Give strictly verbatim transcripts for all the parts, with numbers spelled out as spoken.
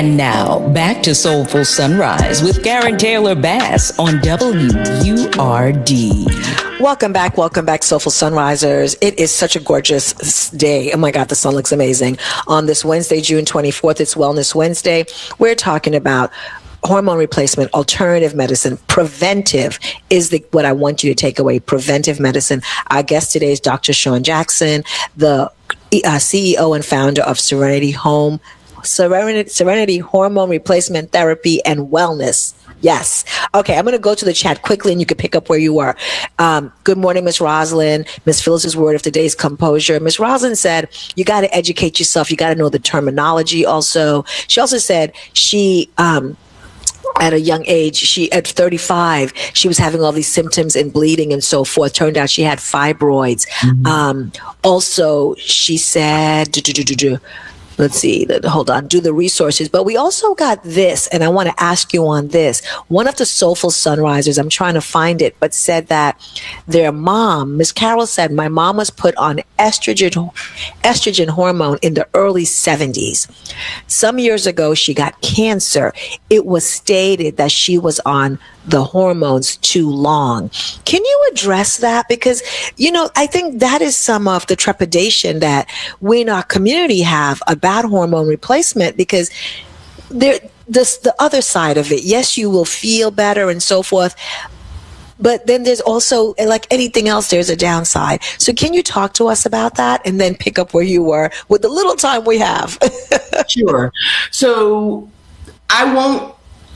And now, back to Soulful Sunrise with Karen Taylor Bass on W U R D. Welcome back. Welcome back, Soulful Sunrisers. It is such a gorgeous day. Oh my God, the sun looks amazing. On this Wednesday, June twenty-fourth, it's Wellness Wednesday. We're talking about hormone replacement, alternative medicine. Preventive is the what I want you to take away. Preventive medicine. Our guest today is Doctor Shawn Jackson, the uh, C E O and founder of Serenity Home, Serenity, Serenity Hormone Replacement Therapy and Wellness. Yes. Okay, I'm going to go to the chat quickly and you can pick up where you were. Um, good morning, Miss Rosalind. Miss Phyllis's word of the day is composure. Miss Rosalind said, you got to educate yourself. You got to know the terminology also. She also said she... Um, At a young age, she at thirty-five, she was having all these symptoms and bleeding and so forth. Turned out she had fibroids. Mm-hmm. Um, also, she said, do, do, do, do, do. Let's see, hold on, do the resources. But we also got this, and I want to ask you on this. One of the Soulful Sunrisers, I'm trying to find it, but said that their mom, Miss Carol said, my mom was put on estrogen, estrogen hormone in the early seventies. Some years ago, she got cancer. It was stated that she was on the hormones too long. Can you address that? Because, you know, I think that is some of the trepidation that we in our community have about hormone replacement, because there, this, the other side of it, yes, you will feel better and so forth, but then there's also, like anything else, there's a downside. So can you talk to us about that and then pick up where you were with the little time we have? Sure. So I won't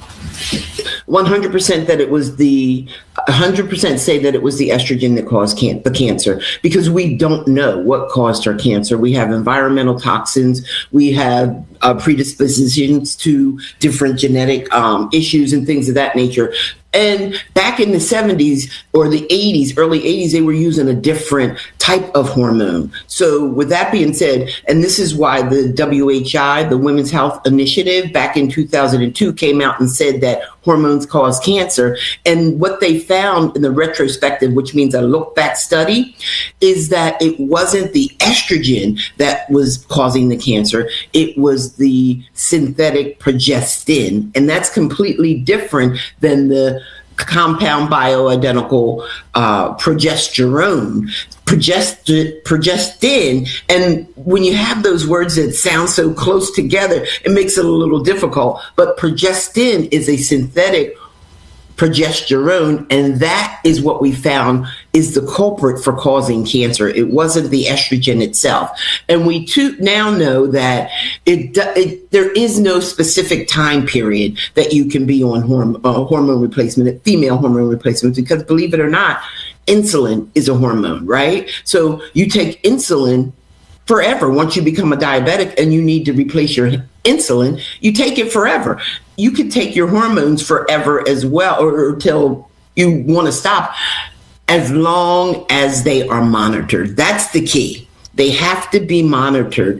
one hundred percent that it was the one hundred percent say that it was the estrogen that caused can- the cancer, because we don't know what caused her cancer. We have environmental toxins. We have uh, predispositions to different genetic um, issues and things of that nature. And back in the seventies or the eighties, early eighties, they were using a different type of hormone. So with that being said, and this is why the W H I, the Women's Health Initiative, back in two thousand two came out and said that hormones cause cancer. And what they found in the retrospective, which means a look back study, is that it wasn't the estrogen that was causing the cancer. It was the synthetic progestin. And that's completely different than the compound bioidentical uh, progesterone. Progest- progestin, and when you have those words that sound so close together, it makes it a little difficult. But progestin is a synthetic progesterone, and that is what we found is the culprit for causing cancer. It wasn't the estrogen itself. And we too now know that it, it there is no specific time period that you can be on horm- uh, hormone replacement, female hormone replacement, because believe it or not, insulin is a hormone, right? So you take insulin forever. Once you become a diabetic and you need to replace your insulin, you take it forever. You could take your hormones forever as well, or until you want to stop, as long as they are monitored. That's the key. They have to be monitored.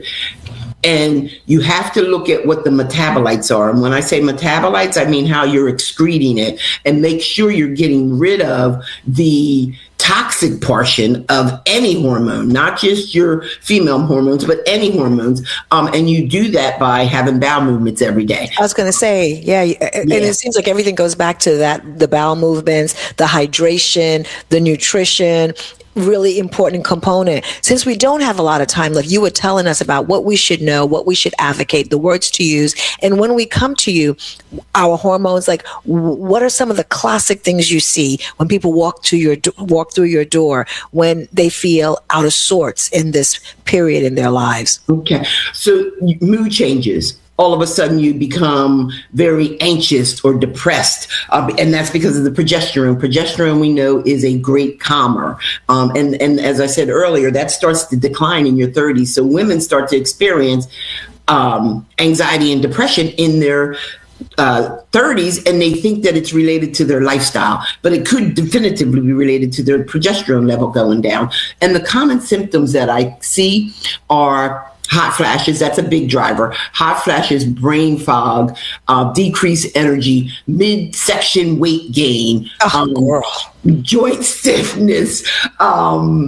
And you have to look at what the metabolites are. And when I say metabolites, I mean how you're excreting it, and make sure you're getting rid of the toxic portion of any hormone, not just your female hormones, but any hormones. Um, and you do that by having bowel movements every day. I was going to say, yeah, and yeah. It seems like everything goes back to that, the bowel movements, the hydration, the nutrition. Really important component. Since we don't have a lot of time left, you were telling us about what we should know, what we should advocate, the words to use. And when we come to you, our hormones, like what are some of the classic things you see when people walk to your walk through your door when they feel out of sorts in this period in their lives? Okay. So mood changes. All of a sudden you become very anxious or depressed. Uh, and that's because of the progesterone. Progesterone, we know, is a great calmer. Um, and, and as I said earlier, that starts to decline in your thirties. So women start to experience um, anxiety and depression in their uh, thirties, and they think that it's related to their lifestyle, but it could definitively be related to their progesterone level going down. And the common symptoms that I see are hot flashes. That's a big driver. Hot flashes, brain fog, uh, decreased energy, midsection weight gain, oh, um, joint stiffness, um,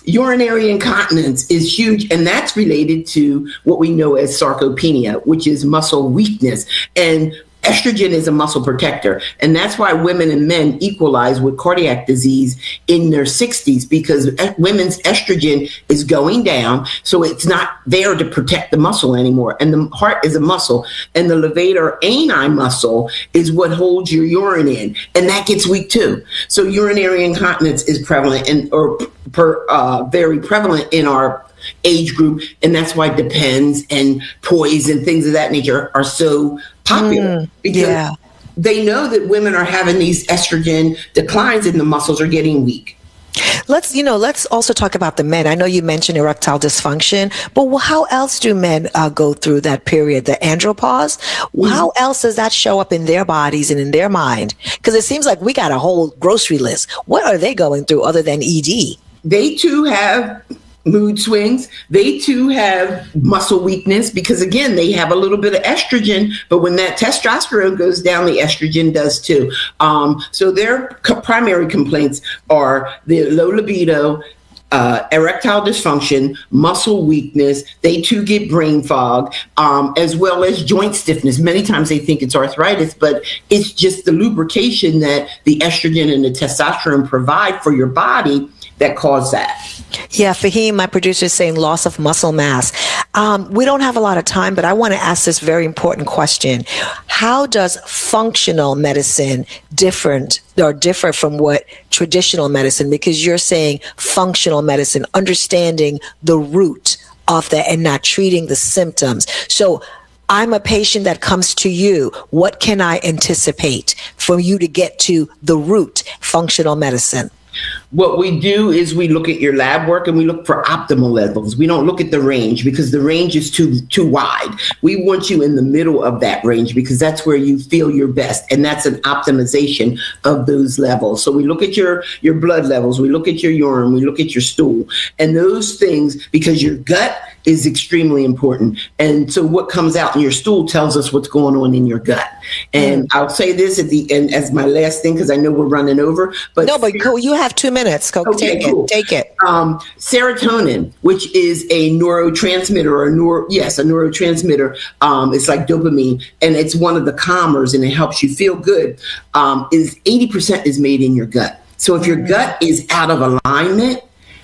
urinary incontinence is huge, and that's related to what we know as sarcopenia, which is muscle weakness. And estrogen is a muscle protector, and that's why women and men equalize with cardiac disease in their sixties, because women's estrogen is going down, so it's not there to protect the muscle anymore. And the heart is a muscle, and the levator ani muscle is what holds your urine in, and that gets weak too. So urinary incontinence is prevalent and or per, uh, very prevalent in our age group, and that's why Depends and Poise and things of that nature are so popular, mm, because yeah. they know that women are having these estrogen declines and the muscles are getting weak. Let's, you know, let's also talk about the men. I know you mentioned erectile dysfunction, but how else do men uh, go through that period, the andropause? Mm. How else does that show up in their bodies and in their mind? Because it seems like we got a whole grocery list. What are they going through other than E D? They too have mood swings. They too have muscle weakness, because again, they have a little bit of estrogen, but when that testosterone goes down, the estrogen does too. Um, so their co- primary complaints are the low libido, uh, erectile dysfunction, muscle weakness. They too get brain fog, um, as well as joint stiffness. Many times they think it's arthritis, but it's just the lubrication that the estrogen and the testosterone provide for your body that cause that. Yeah, Fahim, my producer, is saying loss of muscle mass. Um, we don't have a lot of time, but I want to ask this very important question. How does functional medicine different or differ from what traditional medicine? Because you're saying functional medicine, understanding the root of that and not treating the symptoms. So I'm a patient that comes to you. What can I anticipate for you to get to the root, functional medicine? What we do is we look at your lab work and we look for optimal levels. We don't look at the range, because the range is too too wide. We want you in the middle of that range, because that's where you feel your best. And that's an optimization of those levels. So we look at your, your blood levels, we look at your urine, we look at your stool, and those things, because your gut is extremely important. And so what comes out in your stool tells us what's going on in your gut. And mm. I'll say this at the end as my last thing, because I know we're running over. But no, but ser- you have two minutes. Go, okay, take cool. it. Take it. Um, serotonin, which is a neurotransmitter, or a neuro, yes, a neurotransmitter. Um, it's like dopamine, and it's one of the calmers, and it helps you feel good. Um, is eighty percent is made in your gut. So if your gut is out of alignment,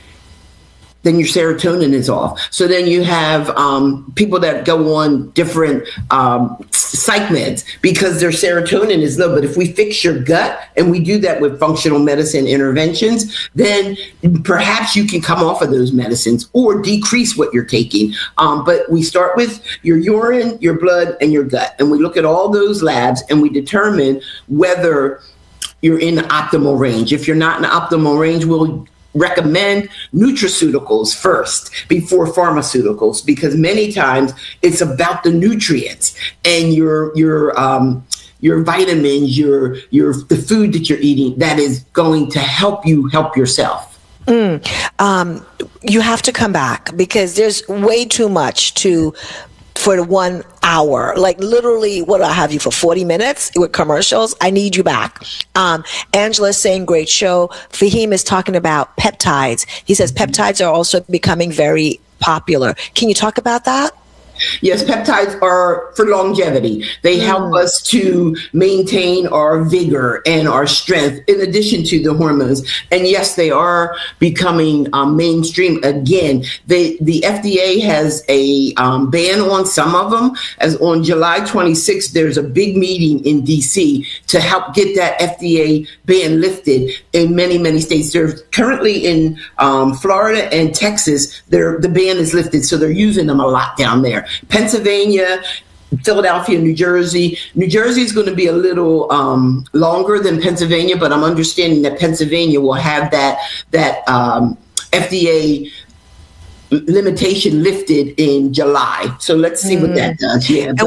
then your serotonin is off. So then you have um, people that go on different um, psych meds because their serotonin is low. But if we fix your gut, and we do that with functional medicine interventions, then perhaps you can come off of those medicines or decrease what you're taking. Um, but we start with your urine, your blood, and your gut. And we look at all those labs and we determine whether you're in the optimal range. If you're not in the optimal range, we'll recommend nutraceuticals first before pharmaceuticals, because many times it's about the nutrients and your your um, your vitamins, your your the food that you're eating that is going to help you help yourself. Mm. Um, you have to come back, because there's way too much to for the one hour. Like literally, what do I have you for forty minutes with commercials? I need you back. Um, Angela's saying great show. Fahim is talking about peptides. He says peptides are also becoming very popular. Can you talk about that? Yes, peptides are for longevity. They help mm. us to maintain our vigor and our strength in addition to the hormones. And yes, they are becoming um, mainstream again. They, the F D A has a um, ban on some of them. As on July twenty-sixth, there's a big meeting in D C to help get that F D A ban lifted in many, many states. They're currently in um, Florida and Texas. They're, the ban is lifted, so they're using them a lot down there. Pennsylvania, Philadelphia, New Jersey. New Jersey is going to be a little um, longer than Pennsylvania, but I'm understanding that Pennsylvania will have that that um, F D A limitation lifted in July. So let's see mm. what that does. Yeah, but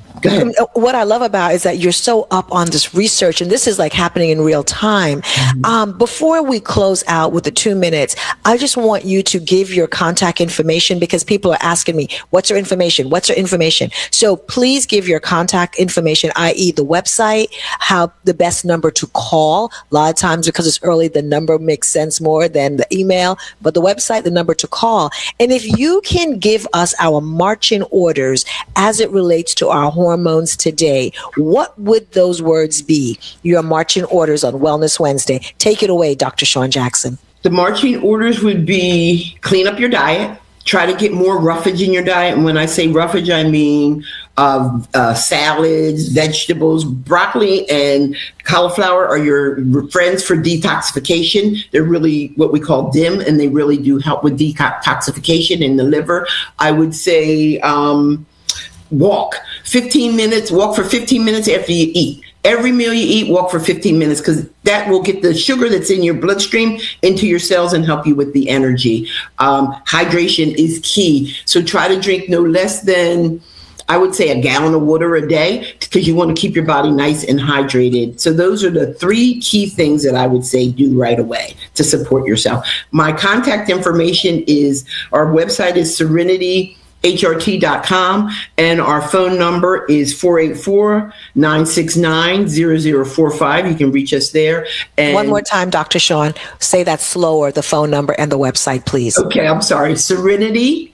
What I love about is that you're so up on this research, and this is like happening in real time. Mm-hmm. Um, before we close out with the two minutes, I just want you to give your contact information, because people are asking me, what's your information? What's your information? So please give your contact information, that is the website, how the best number to call. A lot of times because it's early, the number makes sense more than the email, but the website, the number to call. And if you can give us our marching orders as it relates to our hormones today, what would those words be? Your marching orders on Wellness Wednesday. Take it away, Doctor Shawn Jackson. The marching orders would be clean up your diet. Try to get more roughage in your diet. And when I say roughage, I mean uh, uh, salads, vegetables. Broccoli and cauliflower are your friends for detoxification. They're really what we call D I M, and they really do help with detoxification in the liver. I would say um, walk fifteen minutes, walk for fifteen minutes after you eat. Every meal you eat, walk for fifteen minutes, because that will get the sugar that's in your bloodstream into your cells and help you with the energy. Um, hydration is key. So try to drink no less than, I would say, a gallon of water a day, because you want to keep your body nice and hydrated. So those are the three key things that I would say do right away to support yourself. My contact information is, our website is serenity H R T dot com, and our phone number is four eight four, nine six nine, zero zero four five. You can reach us there. And one more time, Doctor Shawn, say that slower, the phone number and the website, please. Okay, I'm sorry. serenity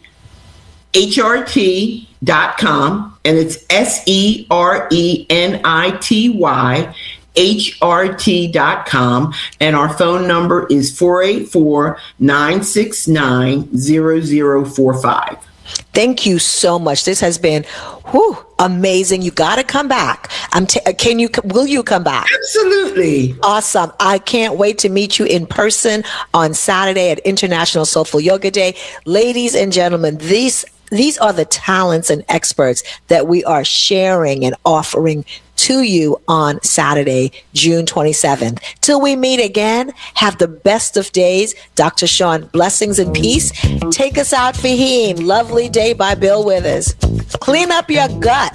H R T dot com, and it's S E R E N I T Y H R T dot com, and our phone number is four eight four, nine six nine, zero zero four five. Thank you so much. This has been whew, amazing. You got to come back. I'm t- can you, will you come back? Absolutely. Awesome. I can't wait to meet you in person on Saturday at International Soulful Yoga Day. Ladies and gentlemen, these These are the talents and experts that we are sharing and offering to you on Saturday, June twenty-seventh. Till we meet again, have the best of days. Doctor Shawn, blessings and peace. Take us out, Fahim. Lovely Day by Bill Withers. Clean up your gut.